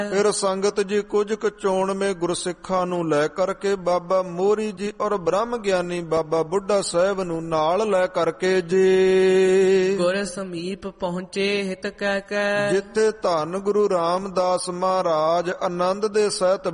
ਫਿਰ ਸੰਗਤ ਜੀ ਕੁਝ ਕੁ ਚੋਣ ਮੇ ਗੁਰਸਿੱਖਾਂ ਨੂੰ ਲੈ ਕਰਕੇ ਬਾਬਾ ਮੋਹਰੀ ਜੀ ਔਰ ਬ੍ਰਹਮ ਗਿਆਨੀ ਬਾਬਾ ਬੁੱਢਾ ਸਾਹਿਬ ਨੂੰ ਨਾਲ ਲੈ ਕਰਕੇ ਜੀ ਗੁਰ ਸਮੀਪ ਪਹੁੰਚੇ ਹਿਤ ਕਹਿ ਕੈ। ਜਿੱਥੇ ਧੰਨ ਗੁਰੂ ਰਾਮਦਾਸ ਮਹਾਰਾਜ ਆਨੰਦ ਦੇ ਸਹਿਤ